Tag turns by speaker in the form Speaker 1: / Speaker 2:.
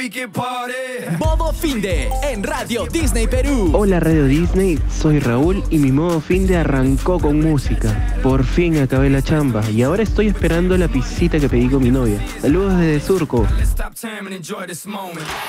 Speaker 1: Modo Finde en Radio Disney Perú.
Speaker 2: Hola Radio Disney, soy Raúl y mi modo Finde arrancó con música. Por fin acabé la chamba y ahora estoy esperando la pisita que pedí con mi novia. Saludos desde Surco.